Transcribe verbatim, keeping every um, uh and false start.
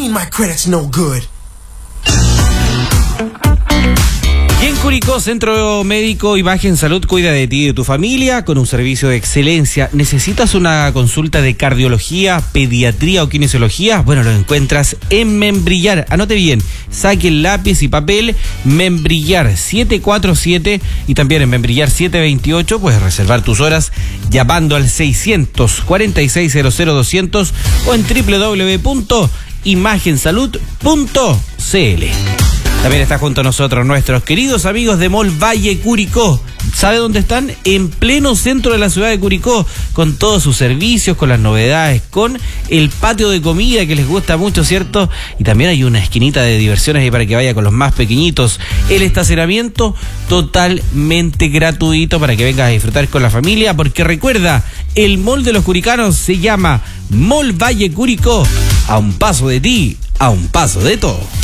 mean my credit's no good? Y en Curicó, Centro Médico Imagen Salud cuida de ti y de tu familia con un servicio de excelencia. ¿Necesitas una consulta de cardiología, pediatría o kinesiología? Bueno, lo encuentras en Membrillar. Anote bien, saque el lápiz y papel. Membrillar siete cuatro siete y también en Membrillar siete veintiocho puedes reservar tus horas llamando al seiscientos cuarenta y seis cero cero doscientos o en doble u doble u doble u punto imagen salud punto c l. También está junto a nosotros nuestros queridos amigos de Mall Valle Curicó. ¿Sabe dónde están? En pleno centro de la ciudad de Curicó, con todos sus servicios, con las novedades, con el patio de comida que les gusta mucho, ¿cierto? Y también hay una esquinita de diversiones ahí para que vaya con los más pequeñitos. El estacionamiento totalmente gratuito para que vengas a disfrutar con la familia, porque recuerda, el Mall de los Curicanos se llama Mall Valle Curicó. A un paso de ti, a un paso de todo.